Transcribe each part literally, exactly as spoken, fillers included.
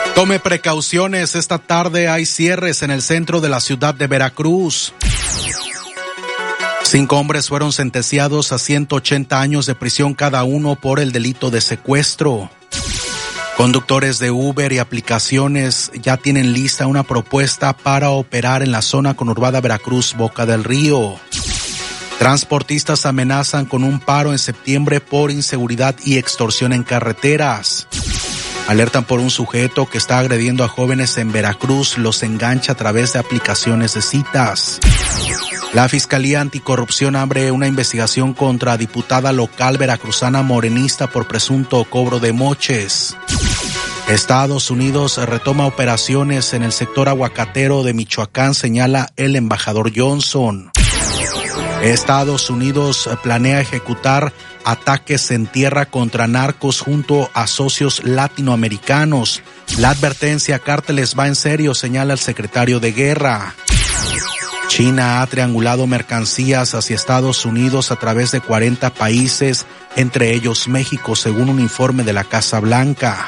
Tome precauciones, esta tarde hay cierres en el centro de la ciudad de Veracruz. Cinco hombres fueron sentenciados a ciento ochenta años de prisión cada uno por el delito de secuestro. Conductores de Uber y aplicaciones ya tienen lista una propuesta para operar en la zona conurbada Veracruz-Boca del Río. Transportistas amenazan con un paro en septiembre por inseguridad y extorsión en carreteras. Alertan por un sujeto que está agrediendo a jóvenes en Veracruz, los engancha a través de aplicaciones de citas. La Fiscalía Anticorrupción abre una investigación contra diputada local veracruzana morenista por presunto cobro de moches. Estados Unidos retoma operaciones en el sector aguacatero de Michoacán, señala el embajador Johnson. Estados Unidos planea ejecutar ataques en tierra contra narcos junto a socios latinoamericanos. La advertencia: cárteles va en serio, señala el secretario de Guerra. China ha triangulado mercancías hacia Estados Unidos a través de cuarenta países, entre ellos México, según un informe de la Casa Blanca.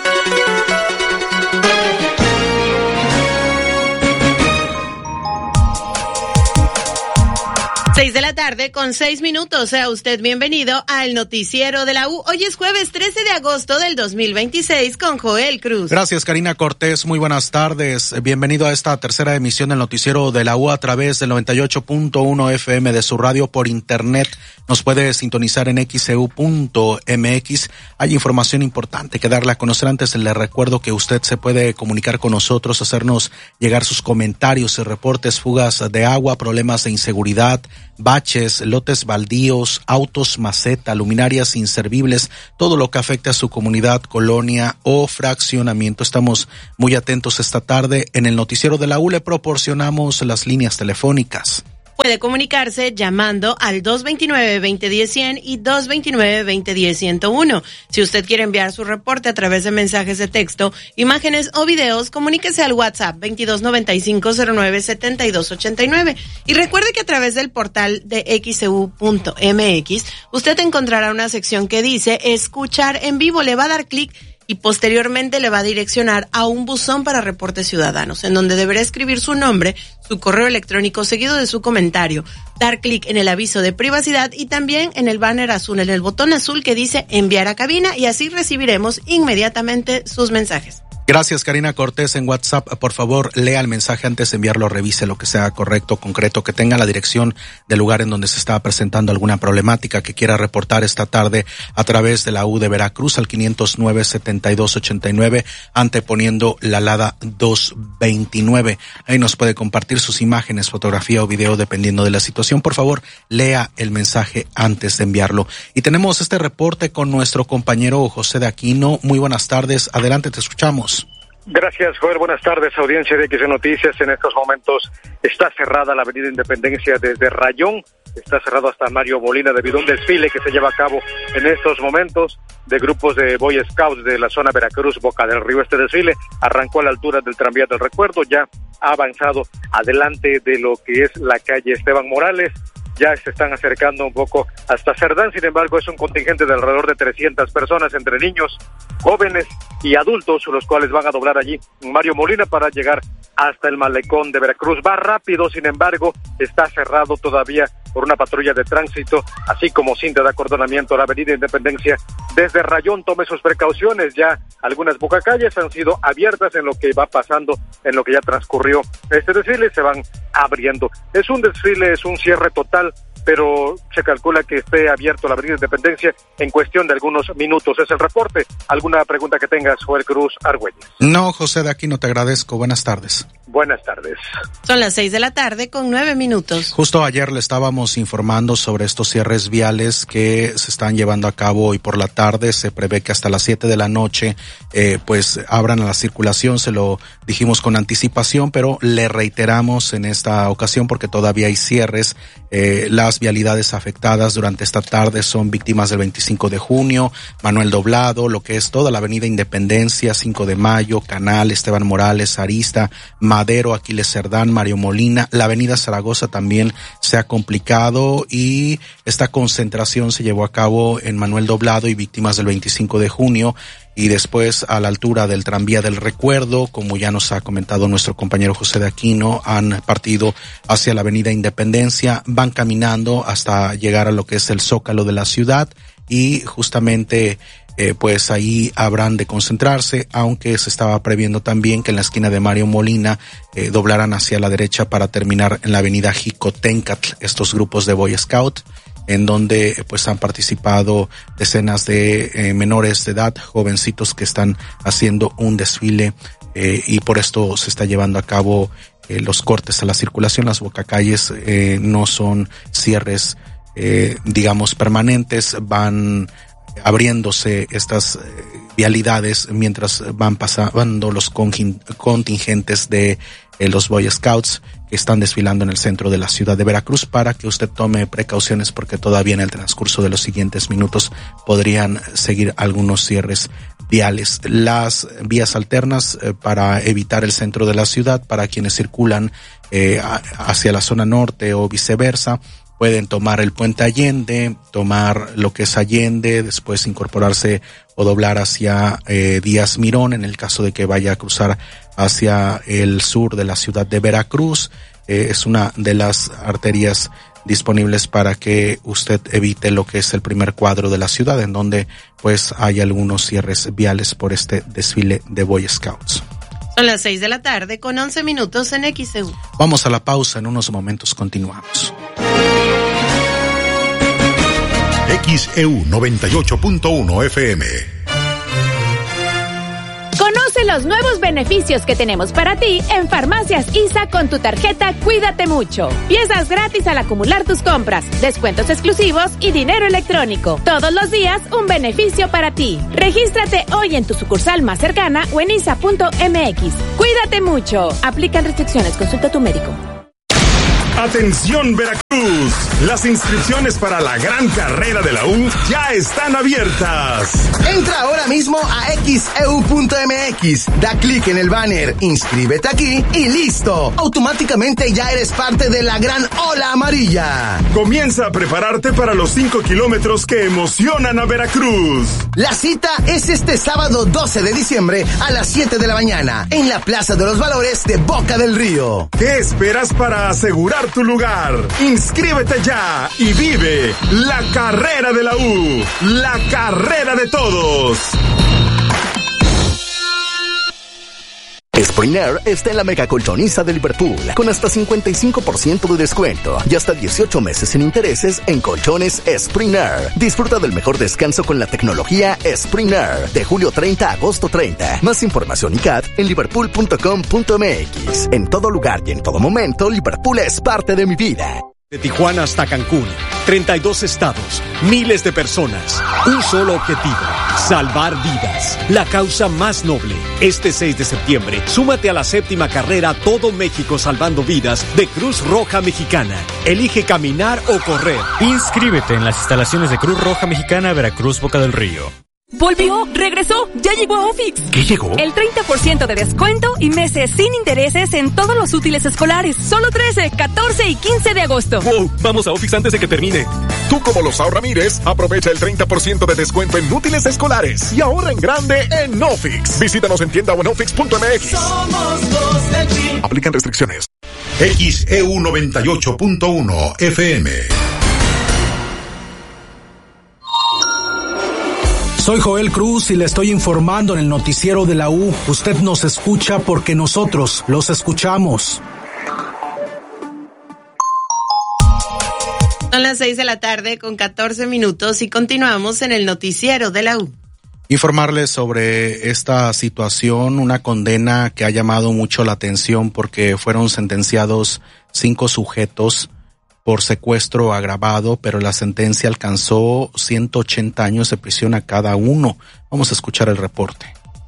Seis de la tarde con seis minutos. Sea usted bienvenido al noticiero de la U. Hoy es jueves trece de agosto del dos mil veintiséis con Joel Cruz. Gracias, Karina Cortés. Muy buenas tardes. Bienvenido a esta tercera emisión del noticiero de la U a través del noventa y ocho punto uno F M de su radio por internet. Nos puede sintonizar en x e u punto m x. Hay información importante que darle a conocer. Antes le recuerdo que usted se puede comunicar con nosotros, hacernos llegar sus comentarios y reportes: fugas de agua, problemas de inseguridad, baches, lotes baldíos, autos maceta, luminarias inservibles, todo lo que afecte a su comunidad, colonia o fraccionamiento. Estamos muy atentos esta tarde. En el noticiero de la U le proporcionamos las líneas telefónicas. Puede comunicarse llamando al dos veintinueve, veinte diez, cien y dos veintinueve, veinte diez, ciento uno. Si usted quiere enviar su reporte a través de mensajes de texto, imágenes o videos, comuníquese al WhatsApp veintidós noventa y cinco cero nueve setenta y dos ochenta y nueve. Y recuerde que a través del portal de x e u punto m x usted encontrará una sección que dice escuchar en vivo. Le va a dar clic y posteriormente le va a direccionar a un buzón para reportes ciudadanos, en donde deberá escribir su nombre, su correo electrónico, seguido de su comentario, dar clic en el aviso de privacidad y también en el banner azul, en el botón azul que dice enviar a cabina, y así recibiremos inmediatamente sus mensajes. Gracias, Karina Cortés. En WhatsApp, por favor, lea el mensaje antes de enviarlo, revise lo que sea correcto, concreto, que tenga la dirección del lugar en donde se está presentando alguna problemática que quiera reportar esta tarde a través de la U de Veracruz al quinientos nueve, setenta y dos ochenta y nueve, anteponiendo la Lada doscientos veintinueve. Ahí nos puede compartir sus imágenes, fotografía o video dependiendo de la situación. Por favor, lea el mensaje antes de enviarlo. Y tenemos este reporte con nuestro compañero José de Aquino. Muy buenas tardes. Adelante, te escuchamos. Gracias, Joel. Buenas tardes, audiencia de X Noticias. En estos momentos está cerrada la Avenida Independencia desde Rayón. Está cerrado hasta Mario Molina debido a un desfile que se lleva a cabo en estos momentos de grupos de Boy Scouts de la zona Veracruz, Boca del Río. Este desfile arrancó a la altura del tranvía del Recuerdo, ya ha avanzado adelante de lo que es la calle Esteban Morales. Ya se están acercando un poco hasta Cerdán. Sin embargo, es un contingente de alrededor de trescientas personas, entre niños, jóvenes y adultos, los cuales van a doblar allí Mario Molina para llegar hasta el malecón de Veracruz. Va rápido, sin embargo, está cerrado todavía por una patrulla de tránsito, así como cinta de acordonamiento a la Avenida Independencia desde Rayón. Tome sus precauciones. Ya algunas bocacalles han sido abiertas en lo que va pasando, en lo que ya transcurrió este desfile, se van abriendo. Es un desfile, es un cierre total, pero se calcula que esté abierto la Avenida Independencia en cuestión de algunos minutos. Es el reporte. ¿Alguna pregunta que tengas, Joel Cruz Argüelles? No, José de Aquino, te agradezco. Buenas tardes. Buenas tardes. Son las seis de la tarde con nueve minutos. Justo ayer le estábamos informando sobre estos cierres viales que se están llevando a cabo hoy por la tarde. Se prevé que hasta las siete de la noche eh, pues abran a la circulación. Se lo dijimos con anticipación, pero le reiteramos en esta ocasión porque todavía hay cierres. Eh, las vialidades afectadas durante esta tarde son víctimas del veinticinco de junio, Manuel Doblado, lo que es toda la Avenida Independencia, cinco de mayo, Canal, Esteban Morales, Arista, Madero, Aquiles Cerdán, Mario Molina. La Avenida Zaragoza también se ha complicado y esta concentración se llevó a cabo en Manuel Doblado y víctimas del veinticinco de junio. y después a la altura del tranvía del Recuerdo, como ya nos ha comentado nuestro compañero José de Aquino, han partido hacia la avenida Independencia, van caminando hasta llegar a lo que es el Zócalo de la ciudad y justamente eh, pues ahí habrán de concentrarse, aunque se estaba previendo también que en la esquina de Mario Molina eh, doblaran hacia la derecha para terminar en la avenida Jicotencatl estos grupos de Boy Scout, en donde pues han participado decenas de eh, menores de edad, jovencitos que están haciendo un desfile eh, y por esto se está llevando a cabo eh, los cortes a la circulación. Las bocacalles eh, no son cierres eh, digamos permanentes, van abriéndose estas eh, vialidades mientras van pasando los contingentes de eh, los Boy Scouts que están desfilando en el centro de la ciudad de Veracruz, para que usted tome precauciones porque todavía en el transcurso de los siguientes minutos podrían seguir algunos cierres viales. Las vías alternas eh, para evitar el centro de la ciudad, para quienes circulan eh, hacia la zona norte o viceversa, pueden tomar el puente Allende, tomar lo que es Allende, después incorporarse o doblar hacia eh, Díaz Mirón en el caso de que vaya a cruzar hacia el sur de la ciudad de Veracruz. Eh, es una de las arterias disponibles para que usted evite lo que es el primer cuadro de la ciudad, en donde pues hay algunos cierres viales por este desfile de Boy Scouts. Son las seis de la tarde con once minutos en X E U. Vamos a la pausa, en unos momentos continuamos. X E U noventa y ocho punto uno F M. Conoce los nuevos beneficios que tenemos para ti en Farmacias I S A con tu tarjeta Cuídate Mucho. Piezas gratis al acumular tus compras, descuentos exclusivos y dinero electrónico. Todos los días un beneficio para ti. Regístrate hoy en tu sucursal más cercana o en I S A punto M X. Cuídate mucho. Aplican restricciones. Consulta a tu médico. Atención Veracruz, las inscripciones para la gran carrera de la U ya están abiertas. Entra ahora mismo a X E U punto M X, da clic en el banner, inscríbete aquí y listo. Automáticamente ya eres parte de la gran ola amarilla. Comienza a prepararte para los cinco kilómetros que emocionan a Veracruz. La cita es este sábado doce de diciembre a las siete de la mañana en la Plaza de los Valores de Boca del Río. ¿Qué esperas para asegurar tu lugar? Inscríbete ya y vive la carrera de la U, la carrera de todos. Spring Air está en la mega colchoniza de Liverpool con hasta cincuenta y cinco por ciento de descuento y hasta dieciocho meses sin intereses en colchones Spring Air. Disfruta del mejor descanso con la tecnología Spring Air de julio treinta a agosto treinta. Más información y C A D en liverpool punto com punto m x. En todo lugar y en todo momento, Liverpool es parte de mi vida. De Tijuana hasta Cancún, treinta y dos estados, miles de personas, un solo objetivo, salvar vidas, la causa más noble. Este seis de septiembre, súmate a la séptima carrera Todo México Salvando Vidas de Cruz Roja Mexicana. Elige caminar o correr. Inscríbete en las instalaciones de Cruz Roja Mexicana, Veracruz, Boca del Río. Volvió, regresó, ya llegó a Ofix. ¿Qué llegó? El treinta por ciento de descuento y meses sin intereses en todos los útiles escolares. Solo trece, catorce y quince de agosto. Wow, vamos a Ofix antes de que termine. Tú, como los Ramírez, aprovecha el treinta por ciento de descuento en útiles escolares y ahorra en grande en Ofix. Visítanos en tienda o en ofix punto m x. Somos los del G. Aplican restricciones. X E U noventa y ocho punto uno F M. Soy Joel Cruz y le estoy informando en el noticiero de la U. Usted nos escucha porque nosotros los escuchamos. Son las seis de la tarde con catorce minutos y continuamos en el noticiero de la U. Informarles sobre esta situación, una condena que ha llamado mucho la atención porque fueron sentenciados cinco sujetos por secuestro agravado, pero la sentencia alcanzó ciento ochenta años de prisión a cada uno. Vamos a escuchar el reporte.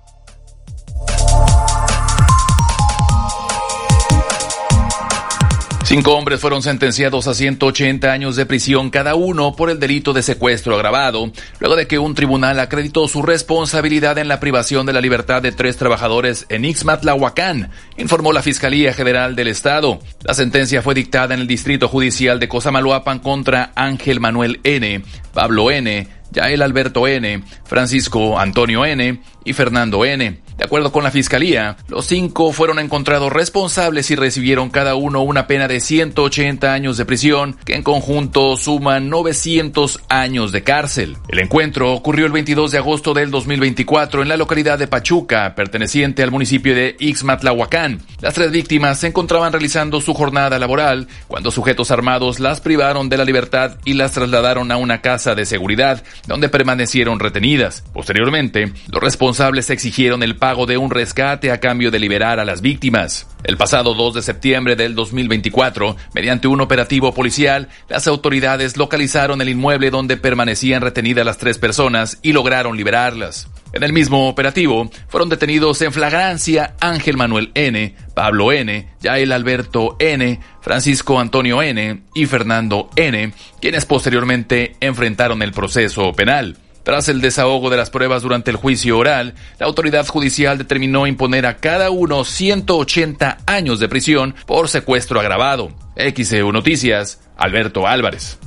Cinco hombres fueron sentenciados a ciento ochenta años de prisión cada uno por el delito de secuestro agravado, luego de que un tribunal acreditó su responsabilidad en la privación de la libertad de tres trabajadores en Ixmatlahuacán, informó la Fiscalía General del Estado. La sentencia fue dictada en el Distrito Judicial de Cosamaloapan contra Ángel Manuel N., Pablo N., Yael Alberto N., Francisco Antonio N. y Fernando N. De acuerdo con la Fiscalía, los cinco fueron encontrados responsables y recibieron cada uno una pena de ciento ochenta años de prisión, que en conjunto suman novecientos años de cárcel. El encuentro ocurrió el veintidós de agosto del dos mil veinticuatro en la localidad de Pachuca, perteneciente al municipio de Ixmatlahuacán. Las tres víctimas se encontraban realizando su jornada laboral cuando sujetos armados las privaron de la libertad y las trasladaron a una casa de seguridad, donde permanecieron retenidas. Posteriormente, los responsables exigieron el pago de un rescate a cambio de liberar a las víctimas. El pasado dos de septiembre del dos mil veinticuatro, mediante un operativo policial, las autoridades localizaron el inmueble donde permanecían retenidas las tres personas y lograron liberarlas. En el mismo operativo, fueron detenidos en flagrancia Ángel Manuel N., Pablo N., Yael Alberto N., Francisco Antonio N. y Fernando N., quienes posteriormente enfrentaron el proceso penal. Tras el desahogo de las pruebas durante el juicio oral, la autoridad judicial determinó imponer a cada uno ciento ochenta años de prisión por secuestro agravado. X E U Noticias, Alberto Álvarez.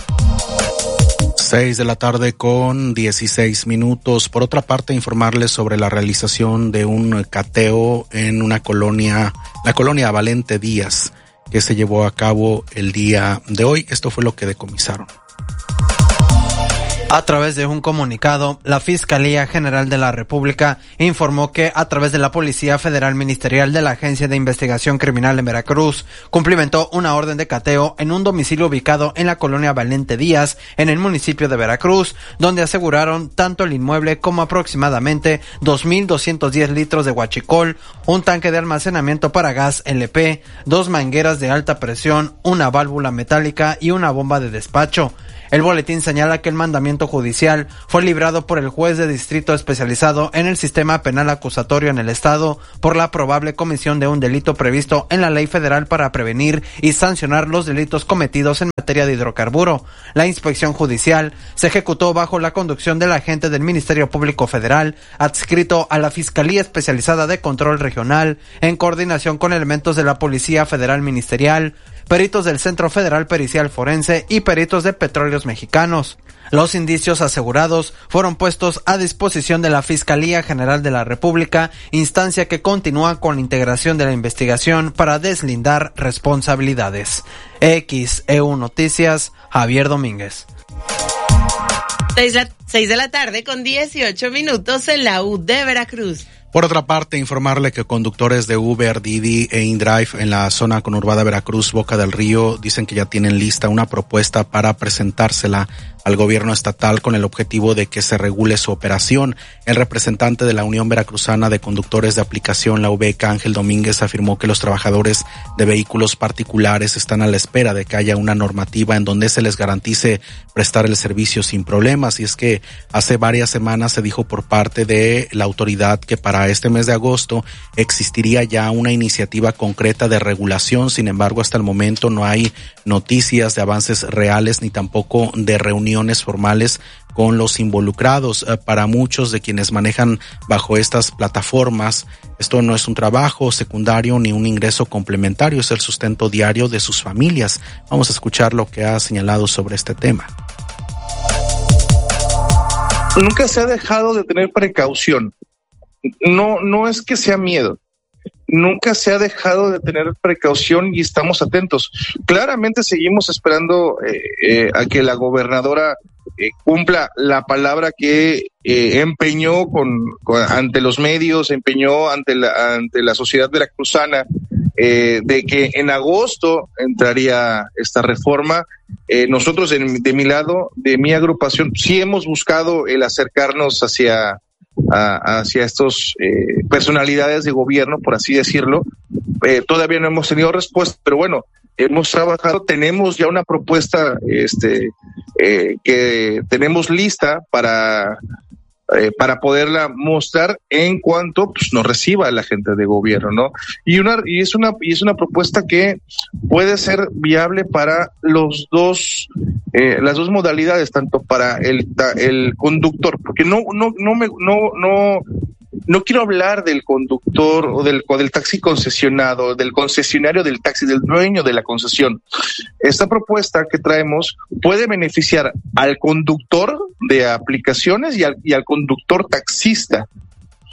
Seis de la tarde con dieciséis minutos. Por otra parte, informarles sobre la realización de un cateo en una colonia, la colonia Valente Díaz, que se llevó a cabo el día de hoy. Esto fue lo que decomisaron. A través de un comunicado, la Fiscalía General de la República informó que, a través de la Policía Federal Ministerial de la Agencia de Investigación Criminal en Veracruz, cumplimentó una orden de cateo en un domicilio ubicado en la colonia Valente Díaz, en el municipio de Veracruz, donde aseguraron tanto el inmueble como aproximadamente dos mil doscientos diez litros de huachicol, un tanque de almacenamiento para gas L P, dos mangueras de alta presión, una válvula metálica y una bomba de despacho. El boletín señala que el mandamiento judicial fue librado por el juez de distrito especializado en el sistema penal acusatorio en el estado por la probable comisión de un delito previsto en la Ley Federal para prevenir y sancionar los delitos cometidos en materia de hidrocarburo. La inspección judicial se ejecutó bajo la conducción del agente del Ministerio Público Federal adscrito a la Fiscalía Especializada de Control Regional, en coordinación con elementos de la Policía Federal Ministerial, peritos del Centro Federal Pericial Forense y peritos de Petróleos Mexicanos. Los indicios asegurados fueron puestos a disposición de la Fiscalía General de la República, instancia que continúa con la integración de la investigación para deslindar responsabilidades. X E U Noticias, Javier Domínguez. Seis de la tarde con dieciocho minutos en la U de Veracruz. Por otra parte, informarle que conductores de Uber, Didi e InDrive en la zona conurbada Veracruz, Boca del Río, dicen que ya tienen lista una propuesta para presentársela al gobierno estatal con el objetivo de que se regule su operación. El representante de la Unión Veracruzana de Conductores de Aplicación, la U V E C, Ángel Domínguez, afirmó que los trabajadores de vehículos particulares están a la espera de que haya una normativa en donde se les garantice prestar el servicio sin problemas. Y es que hace varias semanas se dijo por parte de la autoridad que para este mes de agosto existiría ya una iniciativa concreta de regulación. Sin embargo, hasta el momento no hay noticias de avances reales ni tampoco de reuniones formales con los involucrados. Para muchos de quienes manejan bajo estas plataformas, esto no es un trabajo secundario ni un ingreso complementario, es el sustento diario de sus familias. Vamos a escuchar lo que ha señalado sobre este tema. Nunca se ha dejado de tener precaución. No, no es que sea miedo. Nunca se ha dejado de tener precaución y estamos atentos. Claramente seguimos esperando eh, eh, a que la gobernadora eh, cumpla la palabra que eh, empeñó con, con ante los medios, empeñó ante la ante la sociedad veracruzana, eh, de que en agosto entraría esta reforma. Eh, nosotros de, de mi lado, de mi agrupación, sí hemos buscado el acercarnos hacia A, hacia estos eh, personalidades de gobierno, por así decirlo. Eh, todavía no hemos tenido respuesta, pero bueno, hemos trabajado, tenemos ya una propuesta este eh, que tenemos lista para eh, para poderla mostrar en cuanto pues nos reciba la gente de gobierno, ¿no? Y una y es una y es una propuesta que puede ser viable para los dos eh, las dos modalidades, tanto para el el conductor, porque no no no me no no no quiero hablar del conductor o del, o del taxi concesionado, del concesionario del taxi, del dueño de la concesión. Esta propuesta que traemos puede beneficiar al conductor de aplicaciones y al, y al conductor taxista.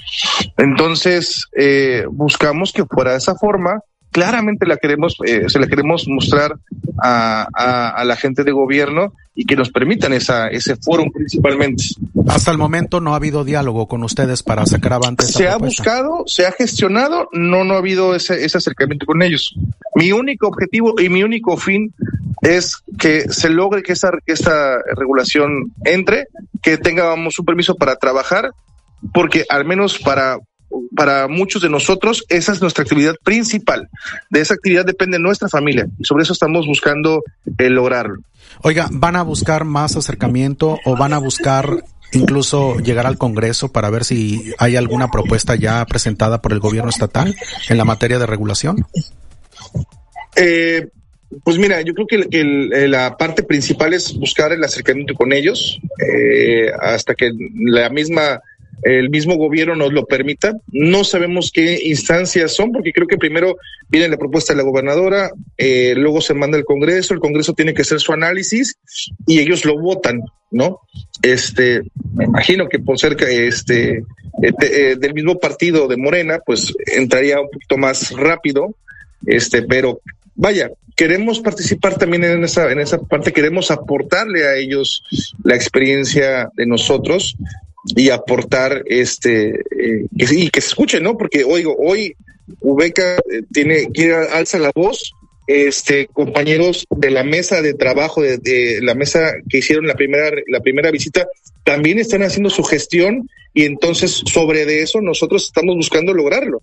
Entonces, eh, buscamos que fuera de esa forma. Claramente la queremos, eh, se la queremos mostrar a, a, a la gente de gobierno y que nos permitan esa, ese foro principalmente. Hasta el momento no ha habido diálogo con ustedes para sacar avante esta Se propuesta. ha buscado, se ha gestionado, no, no ha habido ese, ese acercamiento con ellos. Mi único objetivo y mi único fin es que se logre que esta, que esta regulación entre, que tengamos un permiso para trabajar, porque al menos para Para muchos de nosotros, esa es nuestra actividad principal. De esa actividad depende nuestra familia y sobre eso estamos buscando eh, lograrlo. Oiga, ¿van a buscar más acercamiento o van a buscar incluso llegar al Congreso para ver si hay alguna propuesta ya presentada por el gobierno estatal en la materia de regulación? Eh, pues mira, yo creo que, el, que el, la parte principal es buscar el acercamiento con ellos eh, hasta que la misma... el mismo gobierno nos lo permita. No sabemos qué instancias son, porque creo que primero viene la propuesta de la gobernadora, eh, luego se manda al Congreso, el Congreso tiene que hacer su análisis y ellos lo votan, ¿no? Este, me imagino que por ser este eh, de, eh, del mismo partido de Morena, pues entraría un poquito más rápido, este, pero vaya, queremos participar también en esa, en esa parte, queremos aportarle a ellos la experiencia de nosotros y aportar este eh, que, y que se escuche, ¿no? Porque oigo, hoy Ubeca eh, tiene quiere alza la voz, este compañeros de la mesa de trabajo de, de la mesa que hicieron la primera la primera visita también están haciendo su gestión y entonces sobre de eso nosotros estamos buscando lograrlo.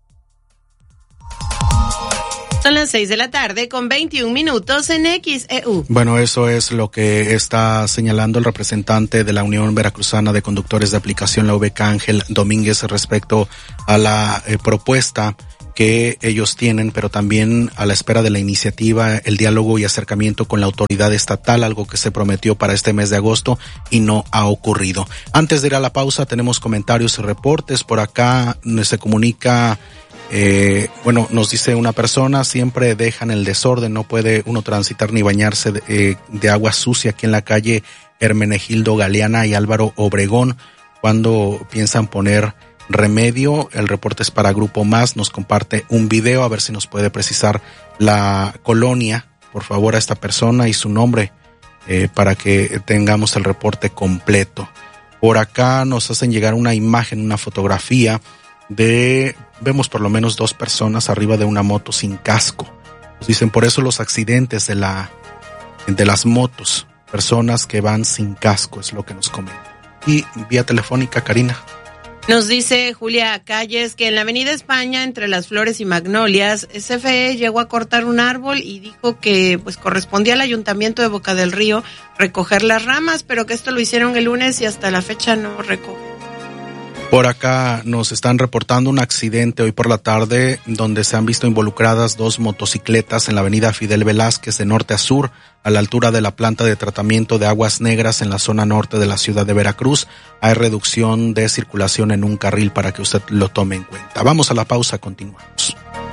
Son las seis de la tarde con veintiún minutos en X E U. Bueno, eso es lo que está señalando el representante de la Unión Veracruzana de Conductores de Aplicación, la Ubeca, Ángel Domínguez, respecto a la eh, propuesta que ellos tienen, pero también a la espera de la iniciativa, el diálogo y acercamiento con la autoridad estatal, algo que se prometió para este mes de agosto y no ha ocurrido. Antes de ir a la pausa, tenemos comentarios y reportes. Por acá se comunica... Eh, bueno, nos dice una persona, siempre dejan el desorden, no puede uno transitar ni bañarse de, eh, de agua sucia aquí en la calle Hermenegildo Galeana y Álvaro Obregón. Cuando piensan poner remedio, el reporte es para Grupo Más, nos comparte un video, a ver si nos puede precisar la colonia, por favor, a esta persona y su nombre, eh, para que tengamos el reporte completo. Por acá nos hacen llegar una imagen, una fotografía de, vemos por lo menos dos personas arriba de una moto sin casco. Nos dicen, por eso los accidentes de la de las motos, personas que van sin casco, es lo que nos comentan. Y vía telefónica, Karina. Nos dice Julia Calles que en la Avenida España, entre Las Flores y Magnolias, C F E llegó a cortar un árbol y dijo que pues correspondía al Ayuntamiento de Boca del Río recoger las ramas, pero que esto lo hicieron el lunes y hasta la fecha no recogen. Por acá nos están reportando un accidente hoy por la tarde donde se han visto involucradas dos motocicletas en la avenida Fidel Velázquez de norte a sur, a la altura de la planta de tratamiento de aguas negras en la zona norte de la ciudad de Veracruz. Hay reducción de circulación en un carril para que usted lo tome en cuenta. Vamos a la pausa, continuamos.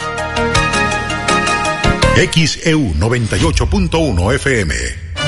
X E U noventa y ocho punto uno F M.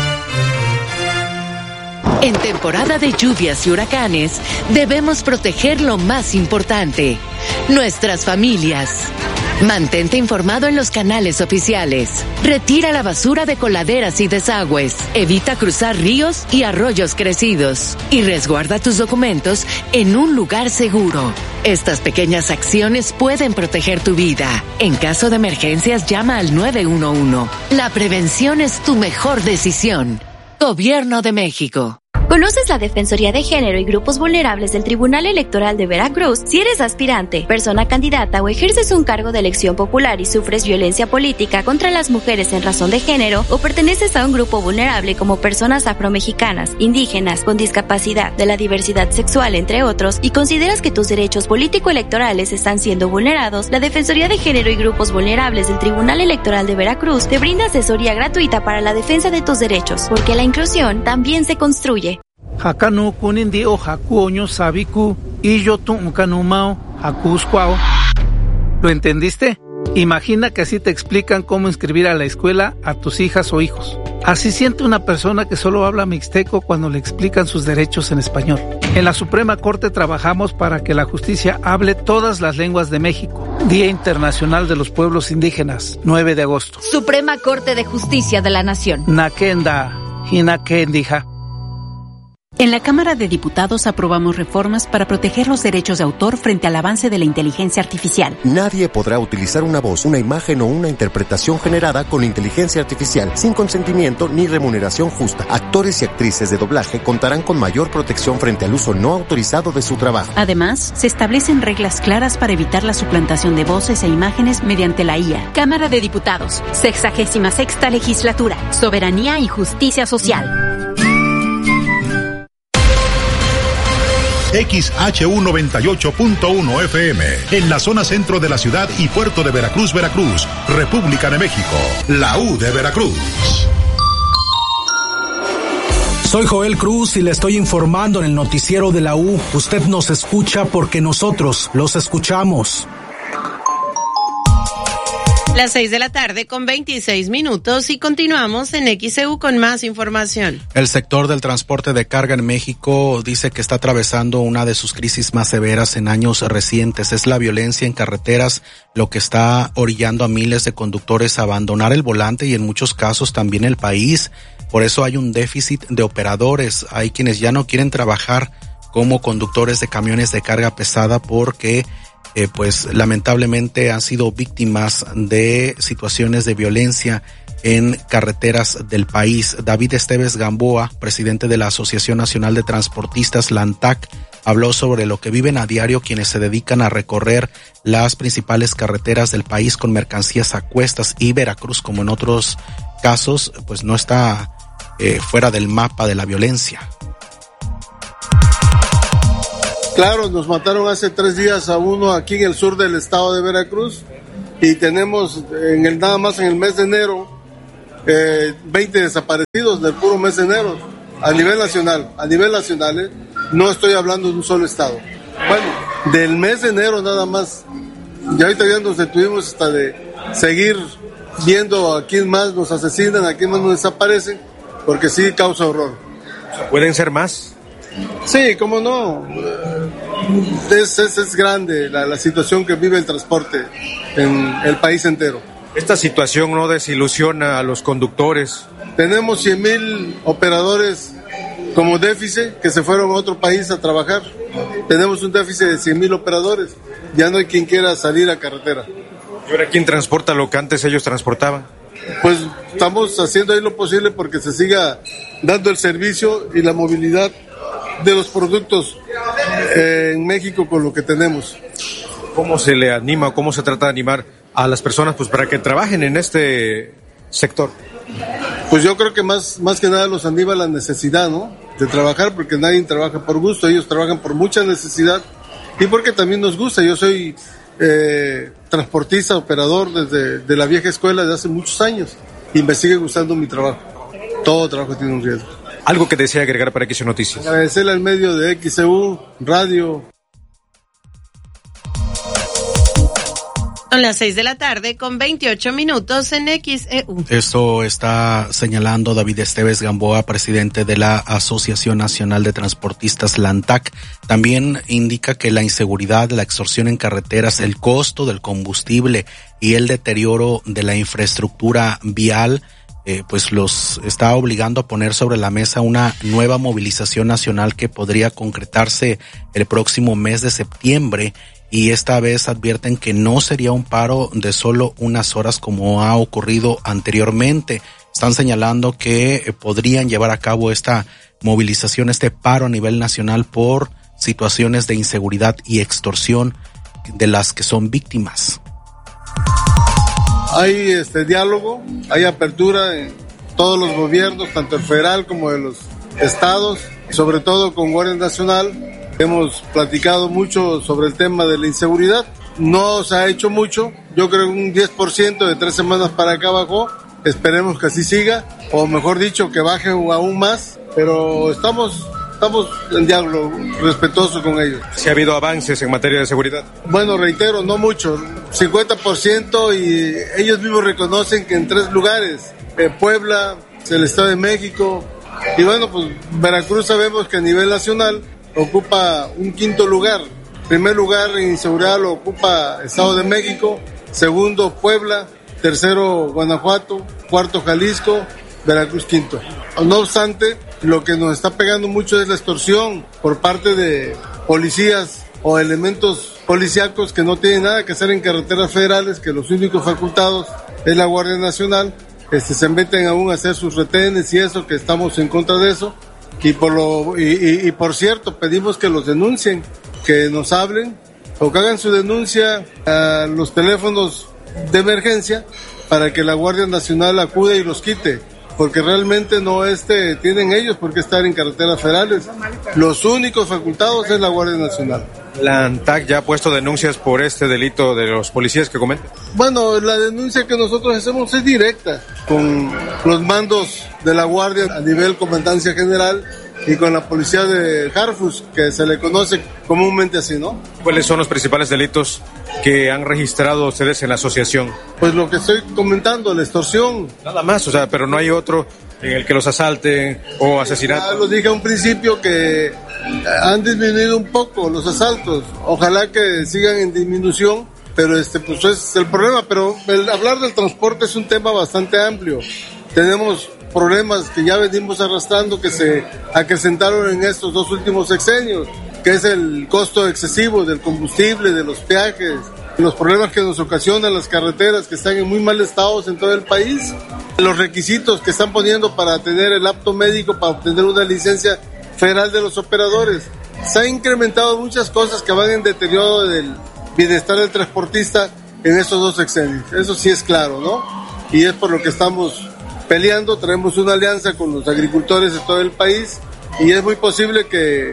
En temporada de lluvias y huracanes, debemos proteger lo más importante, nuestras familias. Mantente informado en los canales oficiales. Retira la basura de coladeras y desagües. Evita cruzar ríos y arroyos crecidos. Y resguarda tus documentos en un lugar seguro. Estas pequeñas acciones pueden proteger tu vida. En caso de emergencias, llama al nueve uno uno. La prevención es tu mejor decisión. Gobierno de México. ¿Conoces la Defensoría de Género y Grupos Vulnerables del Tribunal Electoral de Veracruz? Si eres aspirante, persona candidata o ejerces un cargo de elección popular y sufres violencia política contra las mujeres en razón de género o perteneces a un grupo vulnerable como personas afromexicanas, indígenas, con discapacidad, de la diversidad sexual, entre otros, y consideras que tus derechos político-electorales están siendo vulnerados, la Defensoría de Género y Grupos Vulnerables del Tribunal Electoral de Veracruz te brinda asesoría gratuita para la defensa de tus derechos, porque la inclusión también se construye. Hakanu kunindi o hakuoño sabiku y yo tu kanumao hakuskwao. ¿Lo entendiste? Imagina que así te explican cómo inscribir a la escuela a tus hijas o hijos. Así siente una persona que solo habla mixteco cuando le explican sus derechos en español. En la Suprema Corte trabajamos para que la justicia hable todas las lenguas de México. Día Internacional de los Pueblos Indígenas, nueve de agosto. Suprema Corte de Justicia de la Nación. Nakenda, Hinakendija. En la Cámara de Diputados aprobamos reformas para proteger los derechos de autor frente al avance de la inteligencia artificial. Nadie podrá utilizar una voz, una imagen o una interpretación generada con inteligencia artificial sin consentimiento ni remuneración justa. Actores y actrices de doblaje contarán con mayor protección frente al uso no autorizado de su trabajo. Además, se establecen reglas claras para evitar la suplantación de voces e imágenes mediante la I A. Cámara de Diputados, sexagésima sexta legislatura, soberanía y justicia social. X H U noventa y ocho punto uno F M, en la zona centro de la ciudad y puerto de Veracruz, Veracruz, República de México, la U de Veracruz. Soy Joel Cruz y le estoy informando en el noticiero de la U. Usted nos escucha porque nosotros los escuchamos. Las seis de la tarde con veintiséis minutos y continuamos en X E U con más información. El sector del transporte de carga en México dice que está atravesando una de sus crisis más severas en años recientes. Es la violencia en carreteras lo que está orillando a miles de conductores a abandonar el volante y en muchos casos también el país. Por eso hay un déficit de operadores. Hay quienes ya no quieren trabajar como conductores de camiones de carga pesada porque Eh, pues lamentablemente han sido víctimas de situaciones de violencia en carreteras del país. David Esteves Gamboa, presidente de la Asociación Nacional de Transportistas, la ANTAC, habló sobre lo que viven a diario quienes se dedican a recorrer las principales carreteras del país con mercancías a cuestas, y Veracruz, como en otros casos, pues no está eh, fuera del mapa de la violencia. Claro, nos mataron hace tres días a uno aquí en el sur del estado de Veracruz y tenemos en el nada más en el mes de enero eh, veinte desaparecidos del puro mes de enero a nivel nacional, a nivel nacional, ¿eh? No estoy hablando de un solo estado. Bueno, del mes de enero nada más, y ahorita ya nos detuvimos hasta de seguir viendo a quién más nos asesinan, a quién más nos desaparecen, porque sí causa horror. ¿Pueden ser más? Sí, cómo no. Es, es, es grande la, la situación que vive el transporte en el país entero. ¿Esta situación no desilusiona a los conductores? Tenemos cien mil operadores como déficit que se fueron a otro país a trabajar. Tenemos un déficit de cien mil operadores. Ya no hay quien quiera salir a carretera. ¿Y ahora quién transporta lo que antes ellos transportaban? Pues estamos haciendo ahí lo posible porque se siga dando el servicio y la movilidad de los productos eh, en México con lo que tenemos. ¿Cómo se le anima, cómo se trata de animar a las personas pues para que trabajen en este sector? Pues yo creo que más, más que nada los anima la necesidad, ¿no? De trabajar, porque nadie trabaja por gusto, ellos trabajan por mucha necesidad y porque también nos gusta. Yo soy eh, transportista, operador desde de la vieja escuela de hace muchos años y me sigue gustando mi trabajo. Todo trabajo tiene un riesgo. ¿Algo que desea agregar para X E U Noticias? Agradecerle al medio de X E U, radio. Son las seis de la tarde con veintiocho minutos en X E U. Esto está señalando David Esteves Gamboa, presidente de la Asociación Nacional de Transportistas, la ANTAC. También indica que la inseguridad, la extorsión en carreteras, el costo del combustible y el deterioro de la infraestructura vial Eh, pues los está obligando a poner sobre la mesa una nueva movilización nacional que podría concretarse el próximo mes de septiembre, y esta vez advierten que no sería un paro de solo unas horas como ha ocurrido anteriormente. Están señalando que eh, podrían llevar a cabo esta movilización, este paro a nivel nacional por situaciones de inseguridad y extorsión de las que son víctimas. Hay este diálogo, hay apertura en todos los gobiernos, tanto el federal como de los estados, sobre todo con Guardia Nacional. Hemos platicado mucho sobre el tema de la inseguridad. No se ha hecho mucho, yo creo que un diez por ciento de tres semanas para acá bajó. Esperemos que así siga, o mejor dicho, que baje aún más, pero estamos estamos en diálogo respetuoso con ellos. ¿Si ha habido avances en materia de seguridad? Bueno, reitero, no mucho, cincuenta por ciento, y ellos mismos reconocen que en tres lugares, eh, Puebla, el Estado de México, y bueno, pues Veracruz sabemos que a nivel nacional ocupa un quinto lugar. Primer lugar en inseguridad lo ocupa Estado de México, segundo Puebla, tercero Guanajuato, cuarto Jalisco, Veracruz quinto. No obstante, lo que nos está pegando mucho es la extorsión por parte de policías o elementos policíacos que no tienen nada que hacer en carreteras federales, que los únicos facultados es la Guardia Nacional. Este, se meten aún a hacer sus retenes y eso, que estamos en contra de eso. Y por lo y, y, y por cierto, pedimos que los denuncien, que nos hablen o que hagan su denuncia a los teléfonos de emergencia para que la Guardia Nacional acude y los quite, porque realmente no este tienen ellos por qué estar en carreteras federales. Los únicos facultados es la Guardia Nacional. ¿La ANTAC ya ha puesto denuncias por este delito de los policías que cometen? Bueno, la denuncia que nosotros hacemos es directa con los mandos de la Guardia a nivel Comandancia General y con la policía de Harfus, que se le conoce comúnmente así, ¿no? ¿Cuáles son los principales delitos que han registrado ustedes en la asociación? Pues lo que estoy comentando, la extorsión. Nada más, o sea, pero no hay otro en el que los asalten o asesinatos. Ya lo dije a un principio que han disminuido un poco los asaltos. Ojalá que sigan en disminución, pero este pues es el problema. Pero el hablar del transporte es un tema bastante amplio. Tenemos problemas que ya venimos arrastrando, que se acrecentaron en estos dos últimos sexenios, que es el costo excesivo del combustible, de los peajes, los problemas que nos ocasionan las carreteras que están en muy mal estado en todo el país, los requisitos que están poniendo para tener el apto médico, para obtener una licencia federal de los operadores. Se han incrementado muchas cosas que van en deterioro del bienestar del transportista en estos dos sexenios. Eso sí es claro, ¿no? Y es por lo que estamos peleando. Traemos una alianza con los agricultores de todo el país y es muy posible que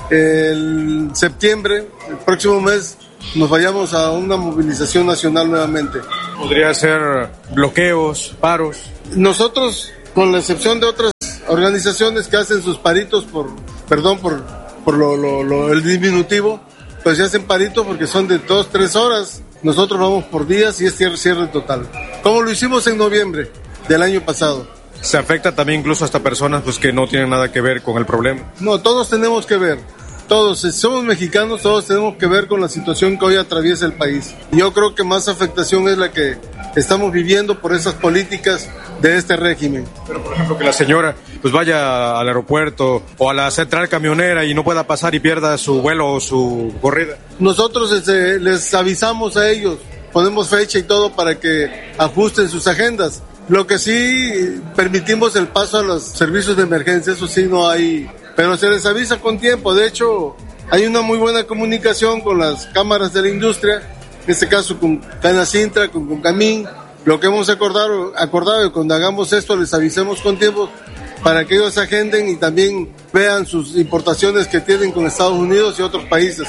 el septiembre, el próximo mes, nos vayamos a una movilización nacional nuevamente. ¿Podría ser bloqueos, paros? Nosotros, con la excepción de otras organizaciones que hacen sus paritos por, perdón por, por lo, lo, lo, el diminutivo, pues se hacen paritos porque son de dos, tres horas. Nosotros vamos por días y es cierre, cierre total. Como lo hicimos en noviembre del año pasado. ¿Se afecta también incluso hasta personas pues que no tienen nada que ver con el problema? No, todos tenemos que ver. Todos, si somos mexicanos, todos tenemos que ver con la situación que hoy atraviesa el país. Yo creo que más afectación es la que estamos viviendo por esas políticas de este régimen. Pero, por ejemplo, que la señora pues vaya al aeropuerto o a la central camionera y no pueda pasar y pierda su vuelo o su corrida. Nosotros este, les avisamos a ellos, ponemos fecha y todo para que ajusten sus agendas. Lo que sí, permitimos el paso a los servicios de emergencia, eso sí no hay, pero se les avisa con tiempo. De hecho, hay una muy buena comunicación con las cámaras de la industria, en este caso con Canacintra, con Concamín. Lo que hemos acordado, acordado, que cuando hagamos esto les avisemos con tiempo para que ellos agenden y también vean sus importaciones que tienen con Estados Unidos y otros países.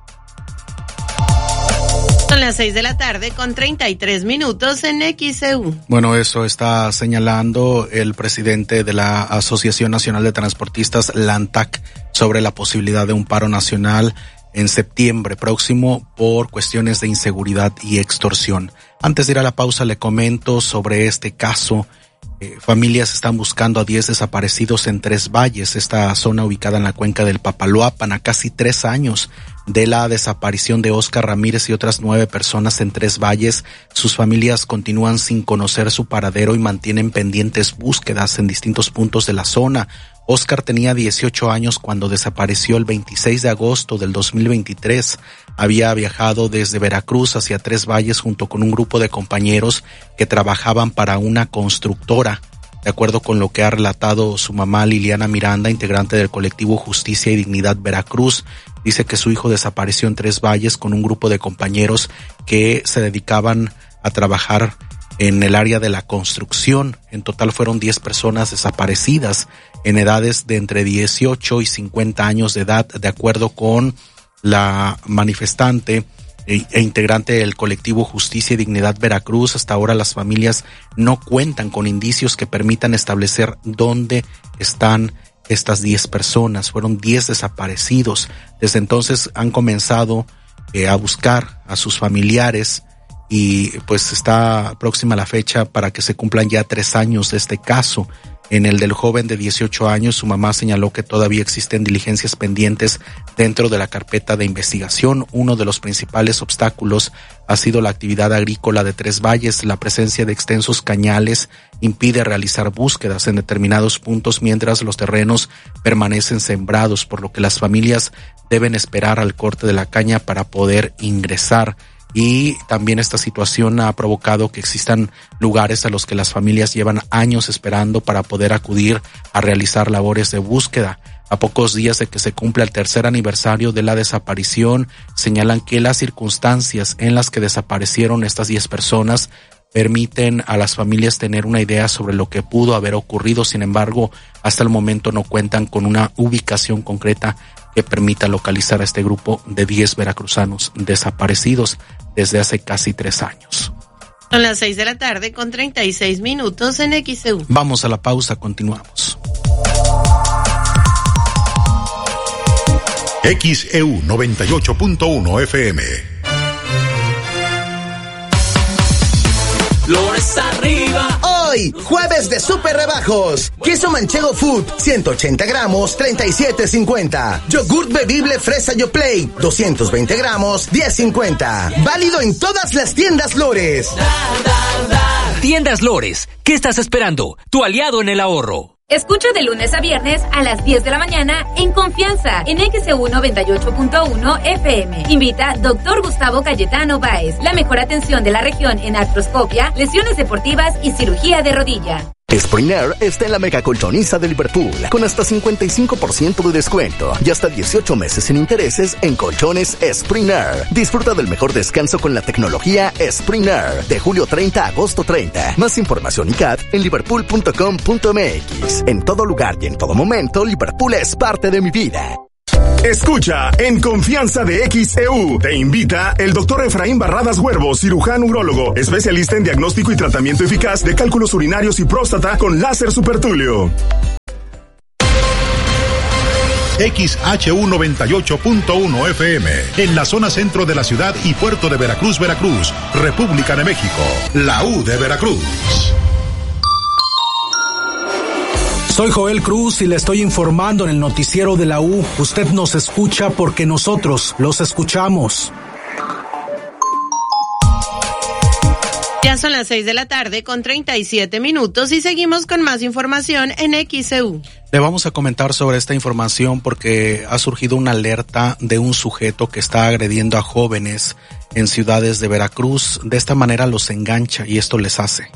Son las seis de la tarde con treinta y tres minutos en X C U. Bueno, eso está señalando el presidente de la Asociación Nacional de Transportistas, la ANTAC, sobre la posibilidad de un paro nacional en septiembre próximo por cuestiones de inseguridad y extorsión. Antes de ir a la pausa, le comento sobre este caso. Eh, familias están buscando a diez desaparecidos en Tres Valles, esta zona ubicada en la cuenca del Papaloapan, a casi tres años de la desaparición de Óscar Ramírez y otras nueve personas en Tres Valles. Sus familias continúan sin conocer su paradero y mantienen pendientes búsquedas en distintos puntos de la zona. Óscar tenía dieciocho años cuando desapareció el veintiséis de agosto del dos mil veintitrés. Había viajado desde Veracruz hacia Tres Valles junto con un grupo de compañeros que trabajaban para una constructora. De acuerdo con lo que ha relatado su mamá, Liliana Miranda, integrante del colectivo Justicia y Dignidad Veracruz, dice que su hijo desapareció en Tres Valles con un grupo de compañeros que se dedicaban a trabajar en el área de la construcción. En total fueron diez personas desaparecidas en edades de entre dieciocho y cincuenta años de edad, de acuerdo con la manifestante e, e integrante del colectivo Justicia y Dignidad Veracruz. Hasta ahora las familias no cuentan con indicios que permitan establecer dónde están estas diez personas. Fueron diez desaparecidos. Desde entonces han comenzado eh, a buscar a sus familiares y pues está próxima la fecha para que se cumplan ya tres años de este caso. En el del joven de dieciocho años, su mamá señaló que todavía existen diligencias pendientes dentro de la carpeta de investigación. Uno de los principales obstáculos ha sido la actividad agrícola de Tres Valles. La presencia de extensos cañales impide realizar búsquedas en determinados puntos mientras los terrenos permanecen sembrados, por lo que las familias deben esperar al corte de la caña para poder ingresar. Y también esta situación ha provocado que existan lugares a los que las familias llevan años esperando para poder acudir a realizar labores de búsqueda. A pocos días de que se cumpla el tercer aniversario de la desaparición, señalan que las circunstancias en las que desaparecieron estas diez personas permiten a las familias tener una idea sobre lo que pudo haber ocurrido. Sin embargo, hasta el momento no cuentan con una ubicación concreta que permita localizar a este grupo de diez veracruzanos desaparecidos desde hace casi tres años. Son las seis de la tarde con treinta y seis minutos en X E U. Vamos a la pausa, continuamos. X E U noventa y ocho punto uno F M. Flores arriba. Hoy, jueves de super rebajos. Queso manchego food, ciento ochenta gramos, treinta y siete cincuenta. Yogurt bebible fresa Yoplait, doscientos veinte gramos, diez cincuenta. Válido en todas las tiendas Lores. Tiendas Lores, ¿qué estás esperando? Tu aliado en el ahorro. Escucha de lunes a viernes a las diez de la mañana en Confianza en X E U noventa y ocho punto uno F M. Invita doctor Gustavo Cayetano Báez. La mejor atención de la región en artroscopia, lesiones deportivas y cirugía de rodilla. Springer está en la mega colchoniza de Liverpool con hasta cincuenta y cinco por ciento de descuento y hasta dieciocho meses sin intereses en colchones Springer. Disfruta del mejor descanso con la tecnología Springer de julio treinta a agosto treinta. Más información y C A D en liverpool punto com punto m x. En todo lugar y en todo momento, Liverpool es parte de mi vida. Escucha en Confianza de X E U. Te invita el doctor Efraín Barradas Huervo, cirujano urólogo, especialista en diagnóstico y tratamiento eficaz de cálculos urinarios y próstata con láser supertulio. X H U noventa y ocho punto uno F M, en la zona centro de la ciudad y puerto de Veracruz, Veracruz, República de México, la U de Veracruz. Soy Joel Cruz y le estoy informando en el noticiero de la U. Usted nos escucha porque nosotros los escuchamos. Ya son las seis de la tarde con treinta y siete minutos y seguimos con más información en X E U. Le vamos a comentar sobre esta información porque ha surgido una alerta de un sujeto que está agrediendo a jóvenes en ciudades de Veracruz. De esta manera los engancha y esto les hace.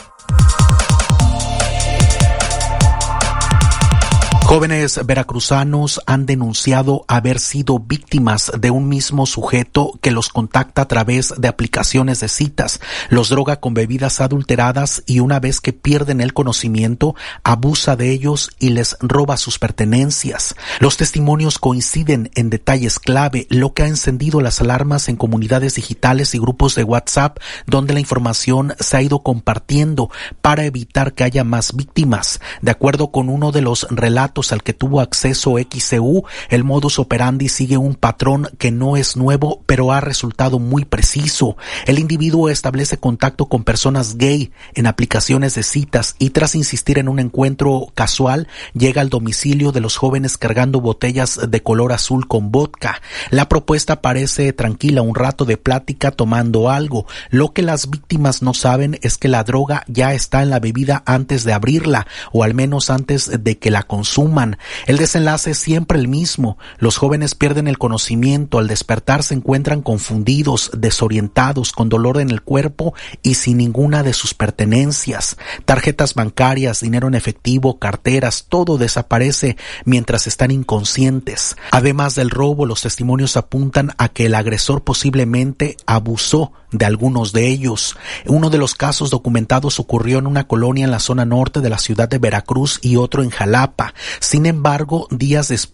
Jóvenes veracruzanos han denunciado haber sido víctimas de un mismo sujeto que los contacta a través de aplicaciones de citas, los droga con bebidas adulteradas y una vez que pierden el conocimiento, abusa de ellos y les roba sus pertenencias. Los testimonios coinciden en detalles clave, lo que ha encendido las alarmas en comunidades digitales y grupos de WhatsApp, donde la información se ha ido compartiendo para evitar que haya más víctimas. De acuerdo con uno de los relatos al que tuvo acceso X E U, el modus operandi sigue un patrón que no es nuevo, pero ha resultado muy preciso. El individuo establece contacto con personas gay en aplicaciones de citas y tras insistir en un encuentro casual, llega al domicilio de los jóvenes cargando botellas de color azul con vodka. La propuesta parece tranquila, un rato de plática tomando algo. Lo que las víctimas no saben es que la droga ya está en la bebida antes de abrirla, o al menos antes de que la consuman. El desenlace es siempre el mismo. Los jóvenes pierden el conocimiento. Al despertar se encuentran confundidos, desorientados, con dolor en el cuerpo y sin ninguna de sus pertenencias. Tarjetas bancarias, dinero en efectivo, carteras, todo desaparece mientras están inconscientes. Además del robo, los testimonios apuntan a que el agresor posiblemente abusó de algunos de ellos. Uno de los casos documentados ocurrió en una colonia en la zona norte de la ciudad de Veracruz y otro en Jalapa. Sin embargo, días después,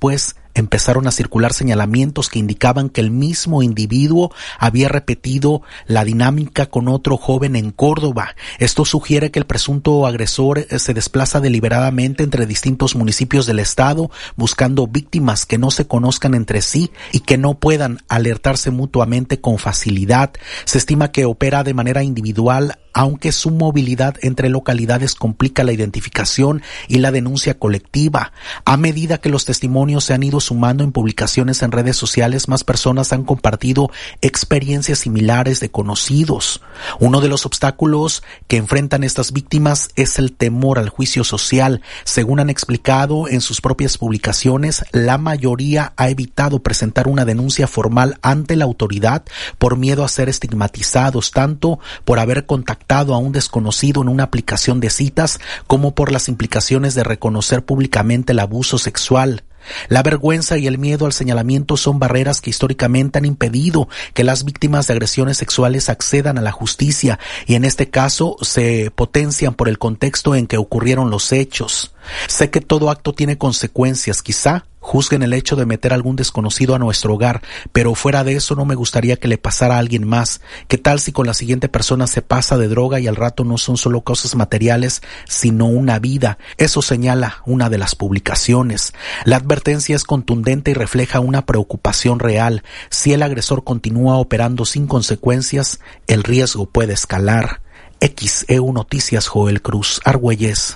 empezaron a circular señalamientos que indicaban que el mismo individuo había repetido la dinámica con otro joven en Córdoba. Esto sugiere que el presunto agresor se desplaza deliberadamente entre distintos municipios del estado, buscando víctimas que no se conozcan entre sí y que no puedan alertarse mutuamente con facilidad. Se estima que opera de manera individual, aunque su movilidad entre localidades complica la identificación y la denuncia colectiva. A medida que los testimonios se han ido sumando en publicaciones en redes sociales, más personas han compartido experiencias similares de conocidos. Uno de los obstáculos que enfrentan estas víctimas es el temor al juicio social. Según han explicado en sus propias publicaciones, la mayoría ha evitado presentar una denuncia formal ante la autoridad por miedo a ser estigmatizados, tanto por haber contactado a un desconocido en una aplicación de citas como por las implicaciones de reconocer públicamente el abuso sexual. La vergüenza y el miedo al señalamiento son barreras que históricamente han impedido que las víctimas de agresiones sexuales accedan a la justicia, y en este caso se potencian por el contexto en que ocurrieron los hechos. Sé que todo acto tiene consecuencias, quizá juzguen el hecho de meter a algún desconocido a nuestro hogar, pero fuera de eso no me gustaría que le pasara a alguien más. ¿Qué tal si con la siguiente persona se pasa de droga y al rato no son solo cosas materiales, sino una vida? Eso señala una de las publicaciones. La advertencia es contundente y refleja una preocupación real. Si el agresor continúa operando sin consecuencias, el riesgo puede escalar. X E U Noticias, Joel Cruz, Argüelles.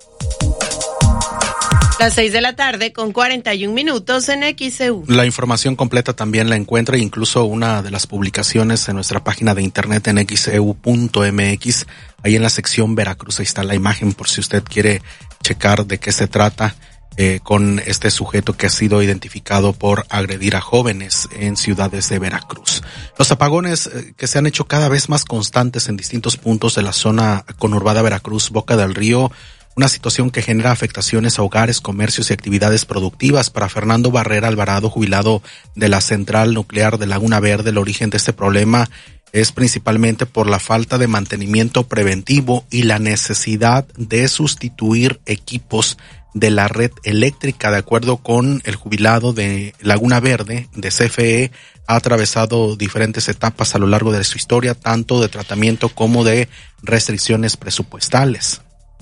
Las seis de la tarde con cuarenta y un minutos en X E U. La información completa también la encuentra, incluso una de las publicaciones en nuestra página de internet en x e u punto m x. Ahí en la sección Veracruz, ahí está la imagen por si usted quiere checar de qué se trata eh, con este sujeto que ha sido identificado por agredir a jóvenes en ciudades de Veracruz. Los apagones eh, que se han hecho cada vez más constantes en distintos puntos de la zona conurbada Veracruz, Boca del Río, una situación que genera afectaciones a hogares, comercios y actividades productivas. Para Fernando Barrera Alvarado, jubilado de la Central Nuclear de Laguna Verde, el origen de este problema es principalmente por la falta de mantenimiento preventivo y la necesidad de sustituir equipos de la red eléctrica. De acuerdo con el jubilado de Laguna Verde, de C F E, ha atravesado diferentes etapas a lo largo de su historia, tanto de tratamiento como de restricciones presupuestales.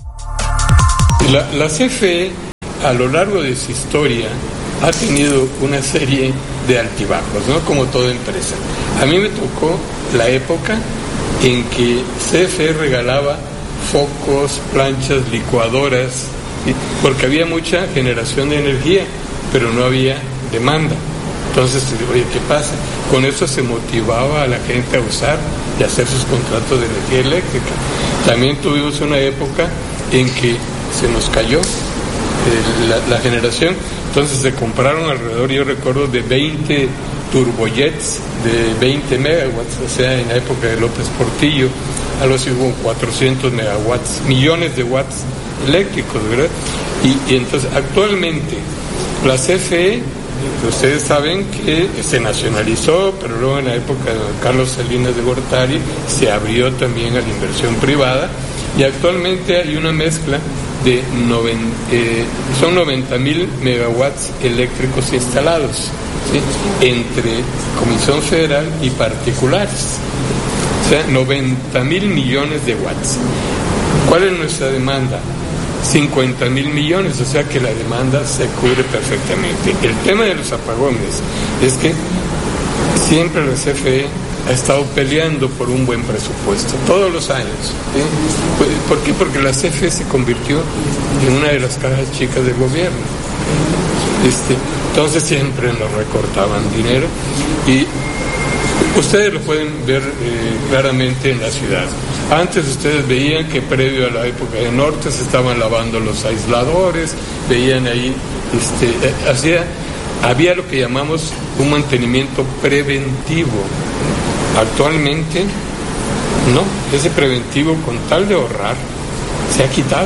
La, la C F E, a lo largo de su historia, ha tenido una serie de altibajos, ¿no? Como toda empresa. A mí me tocó la época en que C F E regalaba focos, planchas, licuadoras, ¿sí? Porque había mucha generación de energía, pero no había demanda. Entonces, oye, ¿qué pasa? Con eso se motivaba a la gente a usar y hacer sus contratos de energía eléctrica. También tuvimos una época en que se nos cayó eh, la, la generación, entonces se compraron alrededor, yo recuerdo, de veinte turbojets de veinte megawatts, o sea, en la época de López Portillo, algo así como cuatrocientos megawatts, millones de watts eléctricos, ¿verdad? Y, y entonces, actualmente, la C F E, ustedes saben que se nacionalizó, pero luego en la época de Carlos Salinas de Gortari se abrió también a la inversión privada, y actualmente hay una mezcla de noventa, eh, son noventa mil megawatts eléctricos instalados, ¿sí? Entre Comisión Federal y particulares, o sea, noventa mil millones de watts. ¿Cuál es nuestra demanda? cincuenta mil millones, o sea que la demanda se cubre perfectamente. El tema de los apagones es que siempre la C F E ha estado peleando por un buen presupuesto, todos los años, ¿sí? ¿Por qué? Porque la C F E se convirtió en una de las cajas chicas del gobierno. Este, entonces siempre nos recortaban dinero, y ustedes lo pueden ver eh, claramente en la ciudad. Antes ustedes veían que previo a la época de Norte se estaban lavando los aisladores, veían ahí, este, eh, hacía, había lo que llamamos un mantenimiento preventivo. Actualmente, no, ese preventivo, con tal de ahorrar, se ha quitado,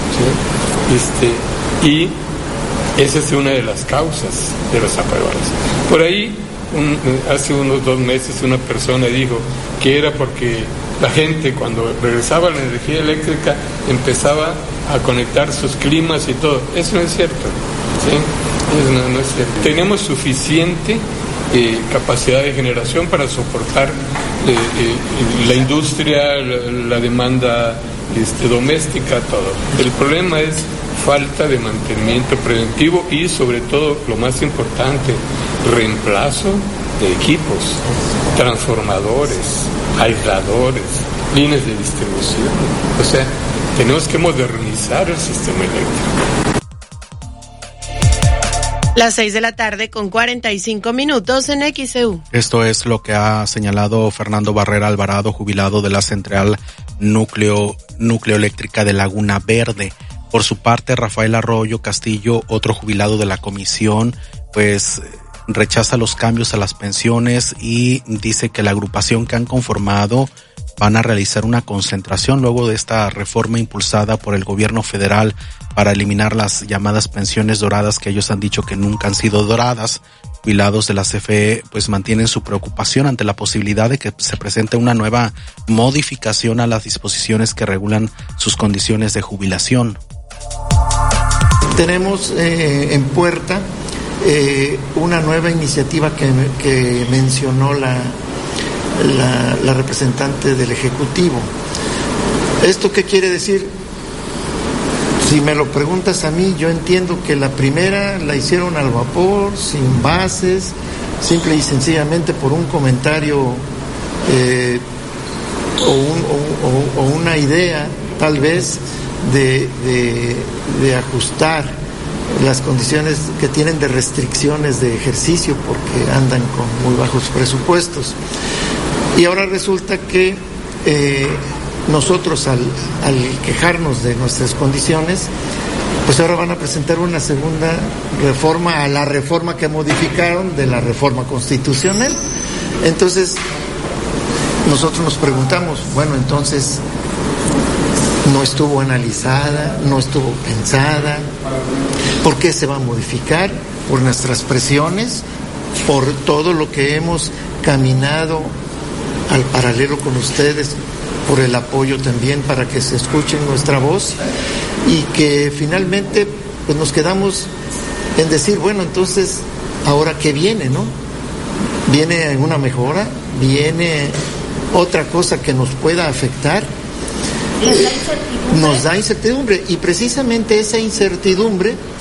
¿sí? Este, y esa es una de las causas de los apagones. Por ahí, un, hace unos dos meses, una persona dijo que era porque la gente, cuando regresaba la energía eléctrica, empezaba a conectar sus climas y todo. Eso no es cierto, ¿sí? No, no es cierto. Tenemos suficiente eh, capacidad de generación para soportar eh, eh, la industria, la, la demanda este, doméstica, todo. El problema es falta de mantenimiento preventivo y sobre todo, lo más importante, reemplazo de equipos, transformadores, aisladores, líneas de distribución. O sea, tenemos que modernizar el sistema eléctrico. Las seis de la tarde con cuarenta y cinco minutos en X E U. Esto es lo que ha señalado Fernando Barrera Alvarado, jubilado de la Central Núcleo, Núcleo Eléctrica de Laguna Verde. Por su parte, Rafael Arroyo Castillo, otro jubilado de la comisión, pues rechaza los cambios a las pensiones y dice que la agrupación que han conformado van a realizar una concentración luego de esta reforma impulsada por el gobierno federal para eliminar las llamadas pensiones doradas, que ellos han dicho que nunca han sido doradas. Jubilados de la C F E pues mantienen su preocupación ante la posibilidad de que se presente una nueva modificación a las disposiciones que regulan sus condiciones de jubilación. Tenemos eh, en puerta eh, una nueva iniciativa que, que mencionó la, la, la representante del Ejecutivo. ¿Esto qué quiere decir? Si me lo preguntas a mí, yo entiendo que la primera la hicieron al vapor, sin bases, simple y sencillamente por un comentario eh, o, un, o, o una idea, tal vez, de, de, de ajustar las condiciones que tienen de restricciones de ejercicio porque andan con muy bajos presupuestos. Y ahora resulta que eh, nosotros al, al quejarnos de nuestras condiciones, pues ahora van a presentar una segunda reforma a la reforma que modificaron de la reforma constitucional. Entonces, nosotros nos preguntamos, bueno, entonces, no estuvo analizada, no estuvo pensada, ¿por qué se va a modificar? Por nuestras presiones, por todo lo que hemos caminado al paralelo con ustedes, por el apoyo también para que se escuche nuestra voz y que finalmente pues nos quedamos en decir, bueno, entonces, ¿ahora qué viene, no? ¿Viene una mejora? ¿Viene otra cosa que nos pueda afectar? ¿Les da incertidumbre? Nos da incertidumbre y precisamente esa incertidumbre